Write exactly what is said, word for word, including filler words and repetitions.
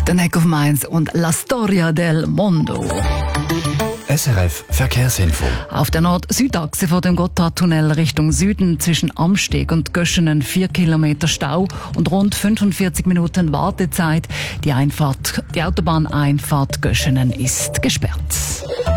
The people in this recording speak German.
Der Neck of Mainz und La Storia del Mondo. S R F Verkehrsinfo. Auf der Nord-Süd-Achse vor dem Gotthardtunnel Richtung Süden zwischen Amsteg und Göschenen vier Kilometer Stau und rund fünfundvierzig Minuten Wartezeit. Die Einfahrt, die Autobahneinfahrt Göschenen ist gesperrt.